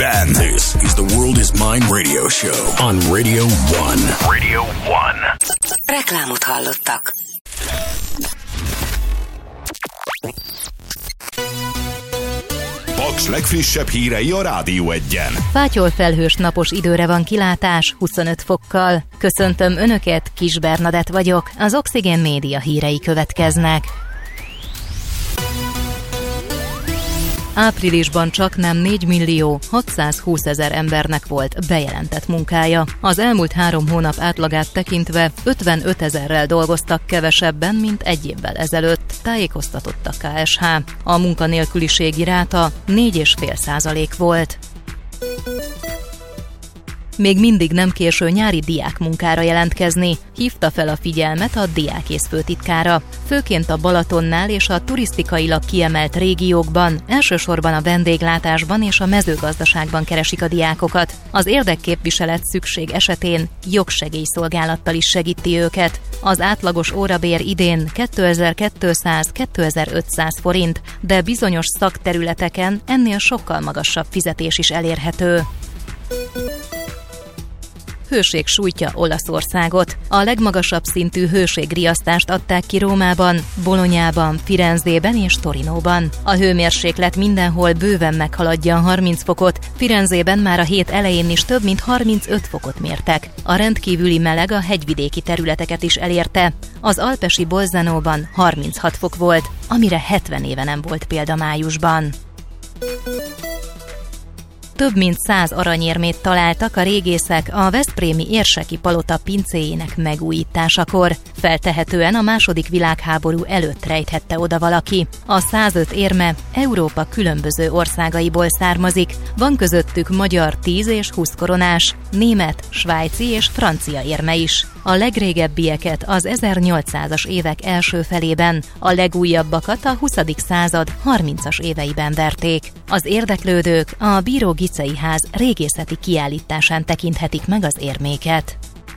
Ben. This is the World is Mine radio show on Radio 1. Radio 1. Reklámot hallottak. Paks legfrissebb hírei a Rádió 1-en. Fátyol felhős napos időre van kilátás, 25 fokkal. Köszöntöm Önöket, Kis Bernadett vagyok, az Oxygen Média hírei következnek. Áprilisban csaknem 4.620.000 embernek volt bejelentett munkája. Az elmúlt 3 hónap átlagát tekintve 55.000-rel dolgoztak kevesebben, mint egy évvel ezelőtt, tájékoztatott a KSH. A munkanélküliségi ráta 4,5% volt. Még mindig nem késő nyári diákmunkára jelentkezni, hívta fel a figyelmet a diákész főtitkára. Főként a Balatonnál és a turisztikailag kiemelt régiókban, elsősorban a vendéglátásban és a mezőgazdaságban keresik a diákokat. Az érdekképviselet szükség esetén jogsegélyszolgálattal is segíti őket. Az átlagos órabér idén 2200-2500 forint, de bizonyos szakterületeken ennél sokkal magasabb fizetés is elérhető. Hőség sújtja Olaszországot. A legmagasabb szintű hőségriasztást adták ki Rómában, Bolonyában, Firenzében és Torinóban. A hőmérséklet mindenhol bőven meghaladja a 30 fokot, Firenzében már a hét elején is több mint 35 fokot mértek. A rendkívüli meleg a hegyvidéki területeket is elérte. Az alpesi Bolzanóban 36 fok volt, amire 70 éve nem volt példa májusban. Több mint 100 aranyérmét találtak a régészek a veszprémi érseki palota pincéjének megújításakor. Feltehetően a II. Világháború előtt rejthette oda valaki. A 105 érme Európa különböző országaiból származik, van közöttük magyar 10 és 20 koronás, német, svájci és francia érme is. A legrégebbieket az 1800-as évek első felében, a legújabbakat a 20. század 30-as éveiben verték. Az érdeklődők a Bíró Gicei ház régészeti kiállításán tekinthetik meg az érméket.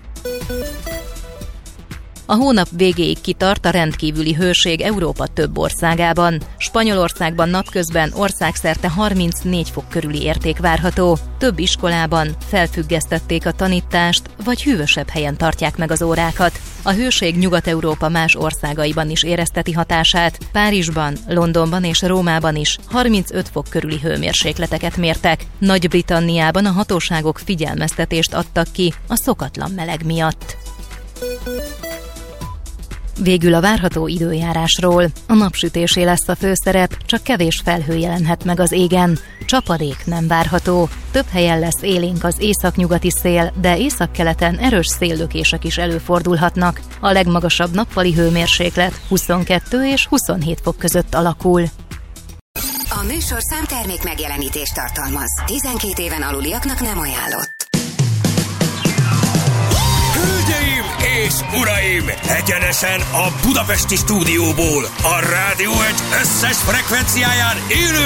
A hónap végéig kitart a rendkívüli hőség Európa több országában. Spanyolországban napközben országszerte 34 fok körüli érték várható. Több iskolában felfüggesztették a tanítást, vagy hűvösebb helyen tartják meg az órákat. A hőség Nyugat-Európa más országaiban is érezteti hatását. Párizsban, Londonban és Rómában is 35 fok körüli hőmérsékleteket mértek. Nagy-Britanniában a hatóságok figyelmeztetést adtak ki a szokatlan meleg miatt. Végül a várható időjárásról. A napsütésé lesz a főszerep, csak kevés felhő jelenhet meg az égen. Csapadék nem várható. Több helyen lesz élénk az északnyugati szél, de északkeleten erős széllökések is előfordulhatnak. A legmagasabb nappali hőmérséklet 22 és 27 fok között alakul. A műsorszám termék megjelenítést tartalmaz. 12 éven aluliaknak nem ajánlott. Hölgyeim és uraim! Egyenesen a budapesti stúdióból, a Rádió 1 összes frekvenciáján élő